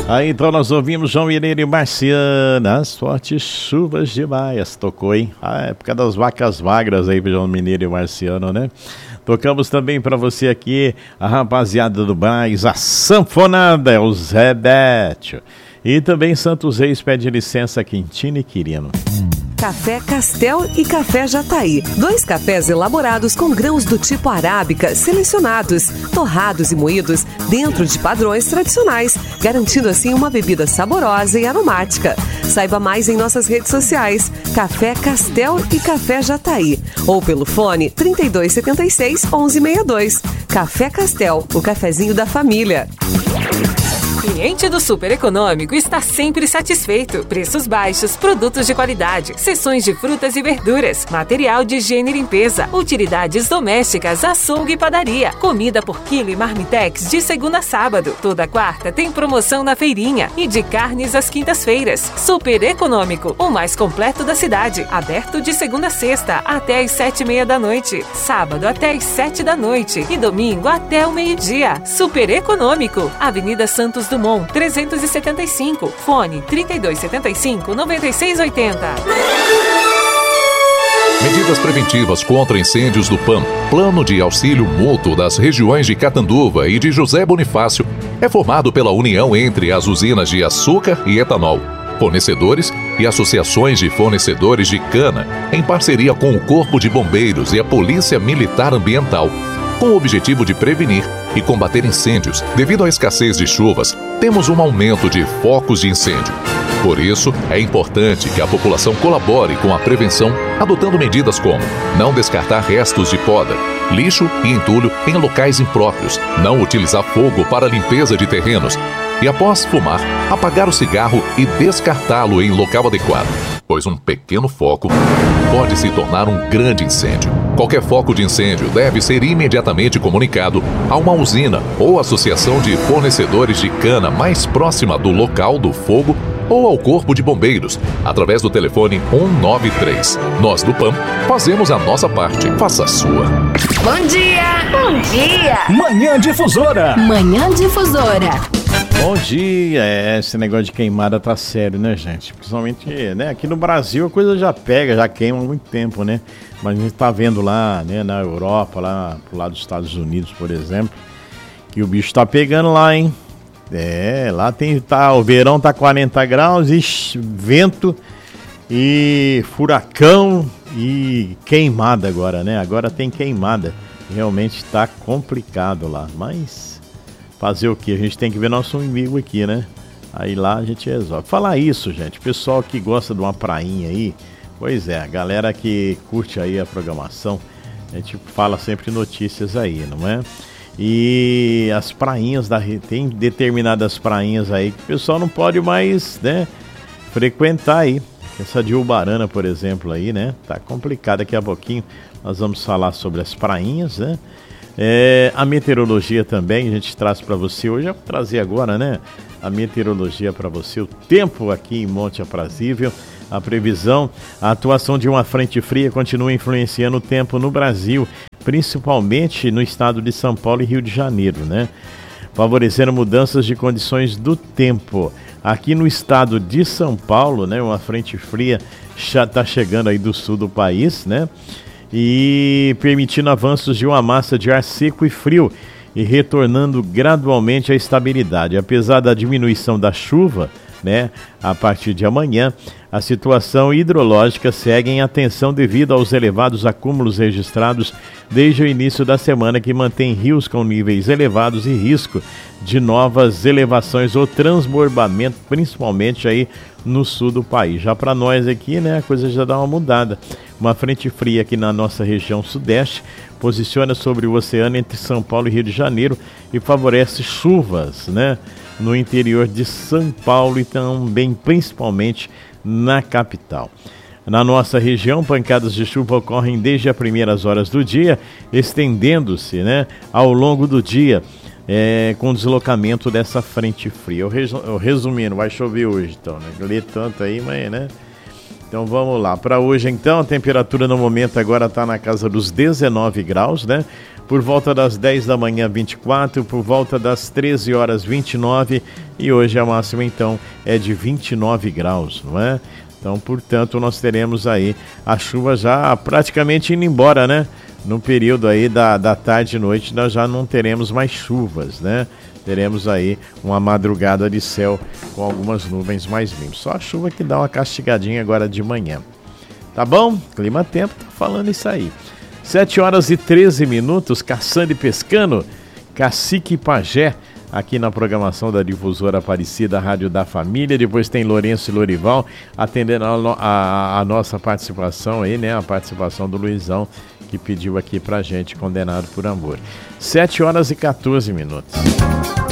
Aí então nós ouvimos João Mineiro e Marciana, as fortes chuvas de Baias, tocou, hein? A época das vacas magras aí pro João Mineiro e Marciano, né? Tocamos também pra você aqui a rapaziada do Braz, a sanfonada, é o Zé Bétio. E também Santos Reis pede licença, Quintino e Quirino. Café Castel e Café Jataí. 2 cafés elaborados com grãos do tipo arábica, selecionados, torrados e moídos dentro de padrões tradicionais, garantindo assim uma bebida saborosa e aromática. Saiba mais em nossas redes sociais, Café Castel e Café Jataí, ou pelo fone 3276-1162. Café Castel, o cafezinho da família. Cliente do Super Econômico está sempre satisfeito. Preços baixos, produtos de qualidade, seções de frutas e verduras, material de higiene e limpeza, utilidades domésticas, açougue e padaria, comida por quilo e marmitex de segunda a sábado. Toda quarta tem promoção na feirinha e de carnes às quintas-feiras. Super Econômico, o mais completo da cidade. Aberto de segunda a sexta até às 7:30 da noite. Sábado até às 7 da noite e domingo até o meio-dia. Super Econômico, Avenida Santos Dumont, 375, fone 3275-9680. Medidas preventivas contra incêndios do PAM, Plano de Auxílio Mútuo das regiões de Catanduva e de José Bonifácio, é formado pela união entre as usinas de açúcar e etanol, fornecedores e associações de fornecedores de cana, em parceria com o Corpo de Bombeiros e a Polícia Militar Ambiental, com o objetivo de prevenir e combater incêndios. Devido à escassez de chuvas, temos um aumento de focos de incêndio. Por isso, é importante que a população colabore com a prevenção, adotando medidas como não descartar restos de poda, lixo e entulho em locais impróprios, não utilizar fogo para limpeza de terrenos e, após fumar, apagar o cigarro e descartá-lo em local adequado, pois um pequeno foco pode se tornar um grande incêndio. Qualquer foco de incêndio deve ser imediatamente comunicado a uma usina ou associação de fornecedores de cana mais próxima do local do fogo ou ao Corpo de Bombeiros, através do telefone 193. Nós do PAM fazemos a nossa parte. Faça a sua. Bom dia! Bom dia! Manhã Difusora! Manhã Difusora! Bom dia, esse negócio de queimada tá sério, né, gente? Principalmente, né, aqui no Brasil a coisa já pega, já queima há muito tempo, né? Mas a gente tá vendo lá, né, na Europa, lá pro lado dos Estados Unidos, por exemplo, que o bicho tá pegando lá, hein? Lá o verão tá 40 graus, e vento e furacão e queimada agora, né? Agora tem queimada, realmente tá complicado lá, mas fazer o que? A gente tem que ver nosso inimigo aqui, né? Aí lá a gente resolve. Falar isso, gente, pessoal que gosta de uma prainha aí, pois é, a galera que curte aí a programação, a gente fala sempre notícias aí, não é? E as prainhas, tem determinadas prainhas aí que o pessoal não pode mais, né, frequentar aí. Essa de Ubarana, por exemplo, aí, né, tá complicado. Daqui a pouquinho nós vamos falar sobre as prainhas, né? A meteorologia também, a gente traz para você hoje, eu vou trazer agora, né, a meteorologia para você, o tempo aqui em Monte Aprazível, a previsão, a atuação de uma frente fria continua influenciando o tempo no Brasil, principalmente no estado de São Paulo e Rio de Janeiro, né, favorecendo mudanças de condições do tempo. Aqui no estado de São Paulo, né, uma frente fria já está chegando aí do sul do país, né, e permitindo avanços de uma massa de ar seco e frio e retornando gradualmente à estabilidade. Apesar da diminuição da chuva, né, a partir de amanhã, a situação hidrológica segue em atenção devido aos elevados acúmulos registrados desde o início da semana, que mantém rios com níveis elevados e risco de novas elevações ou transbordamento, principalmente aí no sul do país. Já para nós aqui, né, a coisa já dá uma mudada. Uma frente fria aqui na nossa região sudeste posiciona sobre o oceano entre São Paulo e Rio de Janeiro e favorece chuvas, né, no interior de São Paulo e também principalmente na capital. Na nossa região, pancadas de chuva ocorrem desde as primeiras horas do dia, estendendo-se, né, ao longo do dia, com o deslocamento dessa frente fria. Eu resumindo, vai chover hoje, então, né? Lê tanto aí, mas, né? Então vamos lá, para hoje então, a temperatura no momento agora está na casa dos 19 graus, né? Por volta das 10 da manhã 24, por volta das 13 horas 29 e hoje a máxima então é de 29 graus, não é? Então, portanto, nós teremos aí a chuva já praticamente indo embora, né? No período aí da tarde e noite nós já não teremos mais chuvas, né? Teremos aí uma madrugada de céu com algumas nuvens mais limpas. Só a chuva que dá uma castigadinha agora de manhã. Tá bom? Clima Tempo tá falando isso aí. 7 horas e 13 minutos, caçando e pescando, Cacique e Pajé, aqui na programação da Difusora Aparecida, Rádio da Família. Depois tem Lourenço e Lorival, atendendo a nossa participação aí, né? A participação do Luizão, que pediu aqui pra gente, Condenado por Amor. 7 horas e 14 minutos.